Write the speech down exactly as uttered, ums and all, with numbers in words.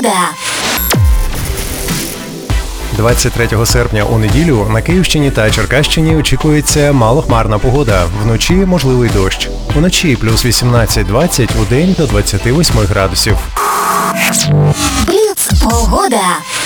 Погода. двадцять третього серпня у неділю на Київщині та Черкащині очікується малохмарна погода. Вночі можливий дощ. Уночі плюс вісімнадцять двадцять, удень до двадцяти восьми градусів. Бліц. Погода.